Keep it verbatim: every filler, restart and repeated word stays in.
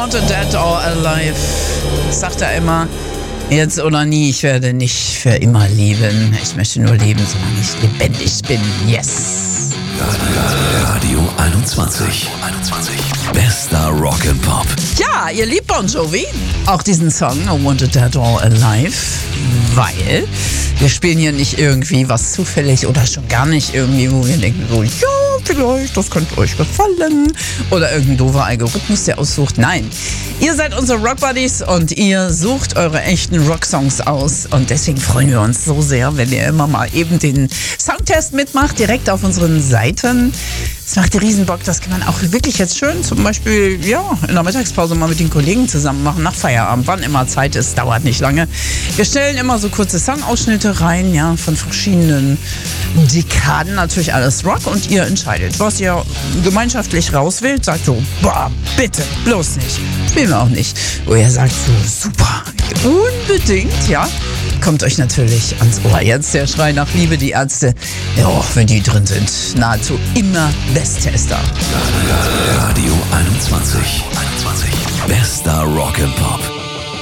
Wanted Dead or Alive. Sagt er immer, jetzt oder nie, ich werde nicht für immer leben. Ich möchte nur leben, solange ich lebendig bin. Yes. Radio einundzwanzig. Bester Rock and Pop. Ja, ihr liebt Bon Jovi. Auch diesen Song, I Wanted Dead or Alive. Weil wir spielen hier nicht irgendwie was zufällig oder schon gar nicht irgendwie, wo wir denken so, ja, vielleicht, das könnte euch gefallen. Oder irgendein doofer Algorithmus, der aussucht. Nein, ihr seid unsere Rock Buddies und ihr sucht eure echten Rocksongs aus. Und deswegen freuen wir uns so sehr, wenn ihr immer mal eben den Soundtest mitmacht, direkt auf unseren Seiten. Es macht riesen Bock, das kann man auch wirklich jetzt schön zum Beispiel ja, in der Mittagspause mal mit den Kollegen zusammen machen, nach Feierabend, wann immer Zeit ist, dauert nicht lange. Wir stellen immer so kurze Songausschnitte rein, ja, von verschiedenen Dekaden, natürlich alles Rock und ihr entscheidet, was ihr gemeinschaftlich rauswählt, sagt so, boah, bitte, bloß nicht, spielen wir auch nicht. Wo ihr sagt so, super, unbedingt, ja. Kommt euch natürlich ans Ohr. Jetzt der Schrei nach Liebe, die Ärzte. Ja, wenn die drin sind, nahezu immer Besttester. Radio einundzwanzig. Bester Rock and Pop.